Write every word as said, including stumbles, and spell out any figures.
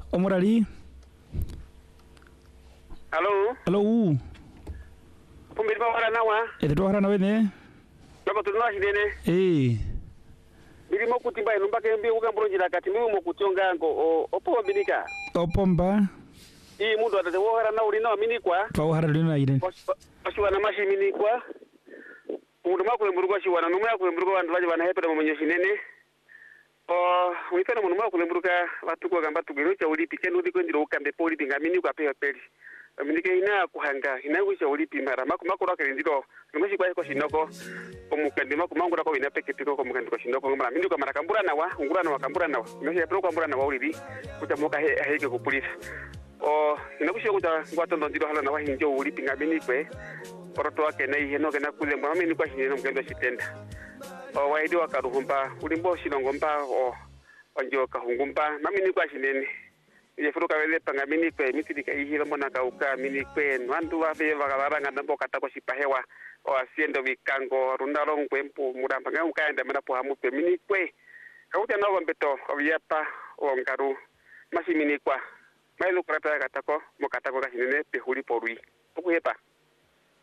Omorali. Halo. Halo. Pumbiri bawara nawa. Ede to harana wene. Bako tunwa hidene. Eh. Biri mokuti mba numba kembi ukambro jira kati mimi mokutionga ngo opo binika. Opomba. I mundo ate wo harana uri na mini kwa. Twa harana lina ide. Ashwa na mashi mini kwa. Mundo makule mburuko shiwana numya kule mburuko bantu baje bana hepera mu munyoshi nene. Oh, witana mundo makule mburuka batuko gamba tugiro cha uri pike nudi ko ndiro ukambe poli pinga mini kwa pe peli. Minike ina kuhanga ina wisha ulipi mara maku makuru akalindiro numeshi kwa ko shinoko omukandi maku mangura ko ina peke piko ko mukandi ko shinoko ngara minduka mara kambura nawa ngura nawa kambura nawa meshi pro kambura nawa ulidi kuta muka he heke ko polisi o ina kusho kuta ngwato ndiro hala nawa hinjo ulipi ngamini kwe oroto wake na ihe no gena kule mama mini kwa shineno mukando shitenda o waidi wakaruhumba ulimbo shinongomba o onjo kahungumba mamini kwa shinene ye furuka wele panga mini kwe mitidi ka ihira mona ka uka mini kwe nwandu wa fe vagabaranga ndambo katako sipahewa o asiendo vikango rundalo ngwempu mudamba nga ukaenda mena po hamu pe mini kwe kauta na wambeto oviapa o ngaru masi mini kwa mailu kurata katako mo katako ka hinene pe huli porui okuhepa